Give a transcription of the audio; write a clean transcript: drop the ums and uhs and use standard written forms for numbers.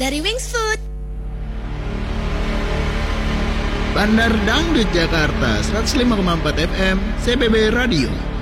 dari Wings Food. Bandar Dangdut Jakarta 105,4 FM CBB Radio.